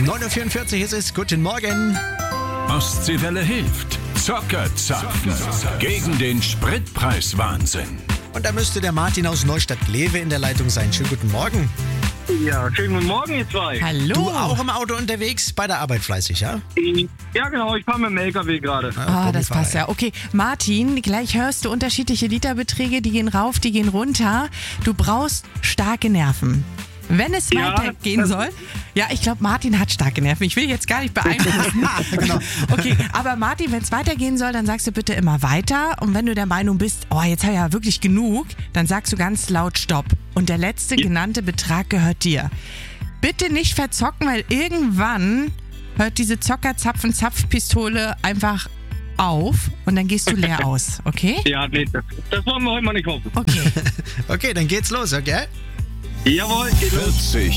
9.44 Uhr ist es. Guten Morgen. Ostseewelle hilft. Zockerzapfen. Gegen den Spritpreiswahnsinn. Und da müsste der Martin aus Neustadt-Glewe in der Leitung sein. Schönen guten Morgen. Ja, schönen guten Morgen, ihr zwei. Hallo. Du auch im Auto unterwegs, bei der Arbeit fleißig, ja? Ja, genau, ich fahre mit dem LKW gerade. Das passt ja. Okay, Martin, gleich hörst du unterschiedliche Literbeträge, die gehen rauf, die gehen runter. Du brauchst starke Nerven. Wenn es weitergehen soll. Ja, ich glaube, Martin hat starke Nerven. Ich will jetzt gar nicht beeinflussen. Genau. Okay, aber Martin, wenn es weitergehen soll, dann sagst du bitte immer weiter. Und wenn du der Meinung bist, oh, jetzt habe ich ja wirklich genug, dann sagst du ganz laut Stopp. Und der letzte genannte Betrag gehört dir. Bitte nicht verzocken, weil irgendwann hört diese Zockerzapfen-Zapfpistole einfach auf und dann gehst du leer aus, okay? Ja, nee, das wollen wir heute mal nicht hoffen. Okay. Okay, dann geht's los, okay? Jawohl, geht los. 40